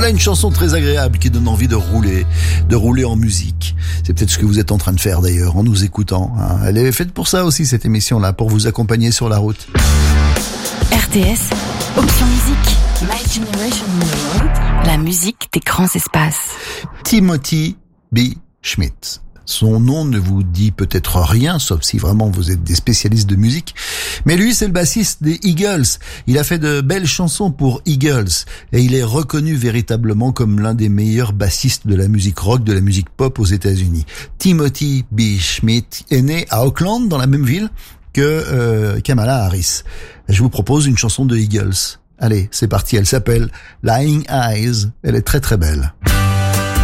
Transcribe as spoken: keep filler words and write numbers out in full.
Voilà une chanson très agréable qui donne envie de rouler, de rouler en musique. C'est peut-être ce que vous êtes en train de faire d'ailleurs, en nous écoutant. Hein. Elle est faite pour ça aussi, cette émission-là, pour vous accompagner sur la route. R T S, option musique. My Generation World, la musique des grands espaces. Timothy B. Schmit. Son nom ne vous dit peut-être rien, sauf si vraiment vous êtes des spécialistes de musique. Mais lui, c'est le bassiste des Eagles. Il a fait de belles chansons pour Eagles. Et il est reconnu véritablement comme l'un des meilleurs bassistes de la musique rock, de la musique pop aux États-Unis. Timothy B. Schmit est né à Oakland, dans la même ville que euh, Kamala Harris. Je vous propose une chanson de Eagles. Allez, c'est parti. Elle s'appelle Lying Eyes. Elle est très très belle.